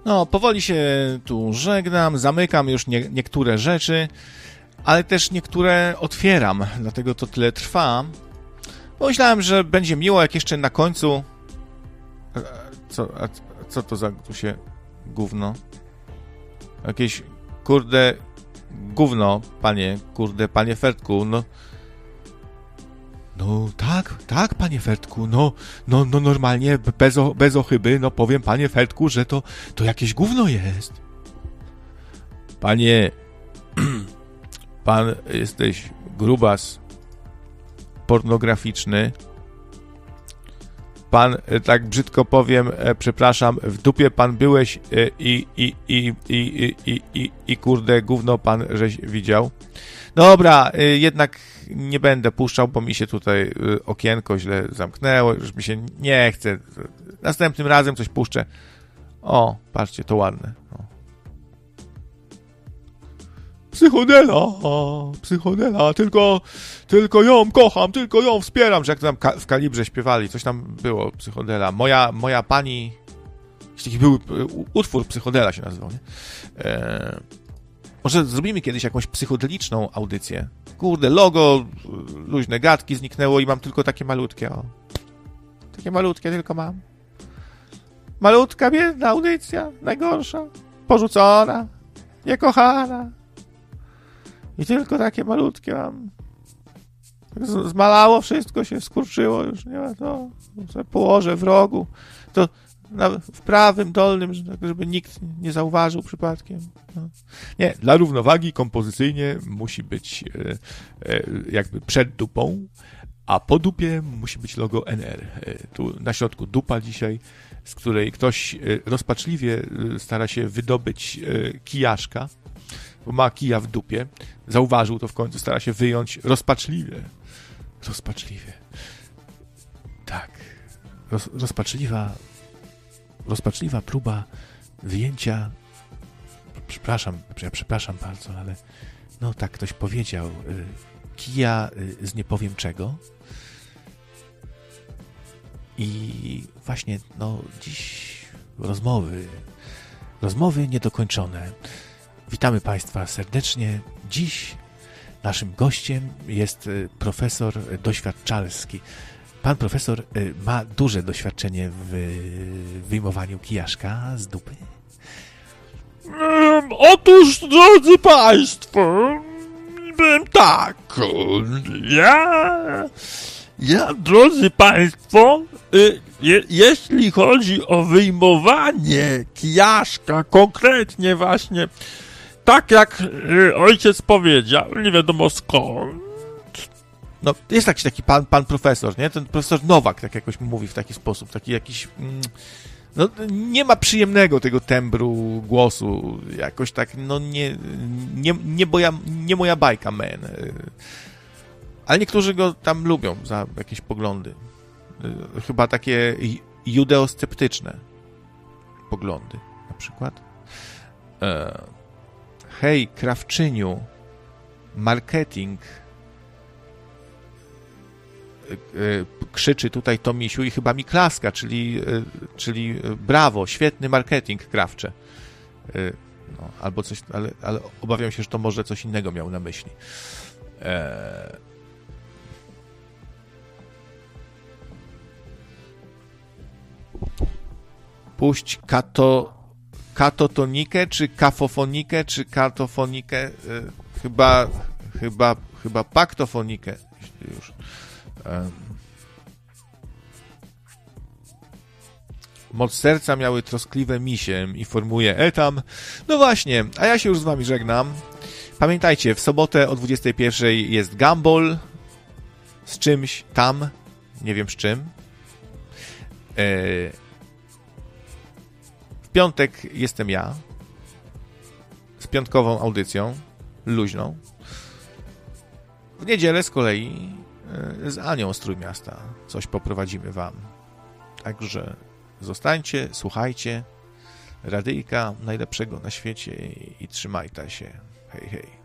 No, powoli się tu żegnam, zamykam już niektóre rzeczy, ale też niektóre otwieram, dlatego to tyle trwa. Pomyślałem, że będzie miło, jak jeszcze na końcu... Co to za tu się gówno? Jakieś, kurde, gówno, panie Fertku, no... No tak, panie Fertku, no normalnie, bez ochyby, no powiem, panie Fertku, że to jakieś gówno jest. Panie, pan jesteś grubas pornograficzny. Pan, tak brzydko powiem, przepraszam, w dupie pan byłeś i kurde, gówno pan żeś widział. Dobra, jednak nie będę puszczał, bo mi się tutaj okienko źle zamknęło, już mi się nie chce. Następnym razem coś puszczę. O, patrzcie, to ładne. O. Psychodela, tylko ją kocham, tylko ją wspieram, że jak tam w Kalibrze śpiewali, coś tam było, Psychodela. Moja pani, taki był utwór, Psychodela się nazywał, nie? Może zrobimy kiedyś jakąś psychodeliczną audycję. Kurde, logo, luźne gadki zniknęło i mam tylko takie malutkie, o. Takie malutkie tylko mam. Malutka, biedna audycja, najgorsza, porzucona, niekochana. I tylko takie malutkie mam. Zmalało wszystko, się skurczyło, już nie ma to. Sobie położę w rogu. To w prawym, dolnym, żeby nikt nie zauważył przypadkiem. No. Nie, dla równowagi kompozycyjnie musi być jakby przed dupą, a po dupie musi być logo NR. Tu na środku dupa dzisiaj, z której ktoś rozpaczliwie stara się wydobyć kijaszka, bo ma kija w dupie. Zauważył to w końcu, stara się wyjąć rozpaczliwie. Tak. Rozpaczliwa próba wyjęcia... Przepraszam bardzo, ale no tak ktoś powiedział. Kija z nie powiem czego. I właśnie, no dziś rozmowy niedokończone. Witamy Państwa serdecznie. Dziś naszym gościem jest profesor doświadczalski. Pan profesor ma duże doświadczenie w wyjmowaniu kijaszka z dupy. Otóż, drodzy Państwo, tak, ja, drodzy Państwo, jeśli chodzi o wyjmowanie kijaszka, konkretnie właśnie, tak jak ojciec powiedział, nie wiadomo skąd. No, jest taki pan profesor, nie? Ten profesor Nowak, tak jakoś mówi w taki sposób, taki jakiś... No, nie ma przyjemnego tego tembru głosu, jakoś tak, no nie moja bajka, man. Ale niektórzy go tam lubią za jakieś poglądy. Chyba takie judeosceptyczne poglądy, na przykład. Hej, krawczyniu, marketing, krzyczy tutaj Tomisiu i chyba mi klaska, czyli brawo, świetny marketing krawcze. No, albo coś, ale obawiam się, że to może coś innego miał na myśli. Puść katotonikę, czy kafofonikę, czy katofonikę? Chyba paktofonikę, jeśli już. Moc serca miały troskliwe misie, informuje tam. No właśnie, a ja się już z wami żegnam. Pamiętajcie, w sobotę o 21:00 jest Gumball z czymś tam, nie wiem z czym. W piątek jestem ja z piątkową audycją luźną. W niedzielę z kolei z Anią z Trójmiasta coś poprowadzimy wam. Także zostańcie, słuchajcie radyjka najlepszego na świecie i trzymajcie się. Hej, hej.